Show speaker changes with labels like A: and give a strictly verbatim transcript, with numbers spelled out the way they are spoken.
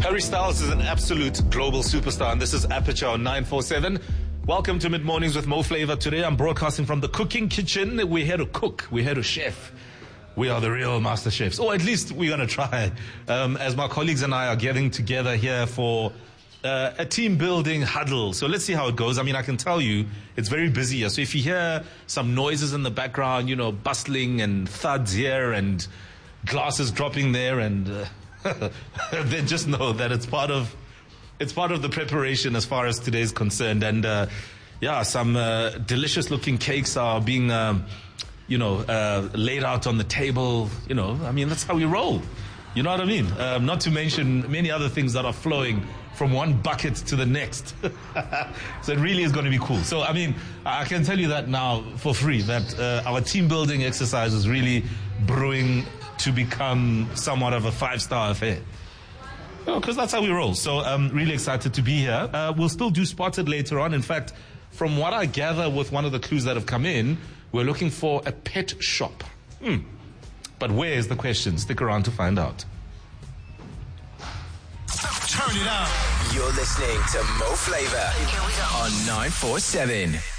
A: Harry Styles is an absolute global superstar, and this is Aperture on nine four seven. Welcome to Mid Mornings with Mo Flavor. Today I'm broadcasting from the cooking kitchen. We're here to cook. We're here to chef. We are the real master chefs. Or at least we're going to try. Um, as my colleagues and I are getting together here for uh, a team building huddle. So let's see how it goes. I mean, I can tell you it's very busy here. So if you hear some noises in the background, you know, bustling and thuds here and glasses dropping there, and uh, then just know that it's part of it's part of the preparation as far as today's concerned. And uh, yeah, some uh, delicious looking cakes are being um, you know uh, laid out on the table. You know, I mean, that's how we roll. You know what I mean? Um, not to mention many other things that are flowing from one bucket to the next. So it really is going to be cool. So I mean, I can tell you that now for free, that uh, our team building exercise is really brewing to become somewhat of a five-star affair. Because that's how we roll. So I'm really excited to be here. Uh, we'll still do Spotted later on. In fact, from what I gather with one of the clues that have come in, we're looking for a pet shop. Hmm. But where is the question? Stick around to find out.
B: Turn it up. You're listening to Mo Flavor on nine four seven.